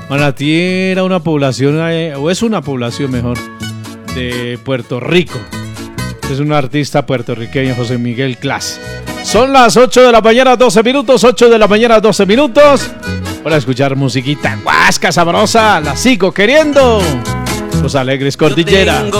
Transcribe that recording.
Manatí era una población, o es una población mejor, de Puerto Rico. Es un artista puertorriqueño, José Miguel Clas. Son las 8 de la mañana, 12 minutos, 8 de la mañana, 12 minutos. Para escuchar musiquita guasca, sabrosa, la sigo queriendo. Los Alegres Cordillera.